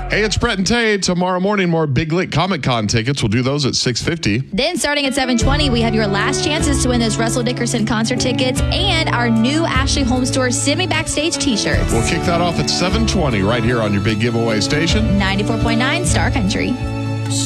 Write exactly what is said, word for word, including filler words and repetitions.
Hey, it's Brett and Tay. Tomorrow morning, more Big Lick Comic Con tickets. We'll do those at six fifty. Then starting at seven twenty, we have your last chances to win those Russell Dickerson concert tickets and our new Ashley Home Store Send Me Backstage t-shirts. We'll kick that off at seven twenty right here on your big giveaway station. ninety-four point nine Star Country.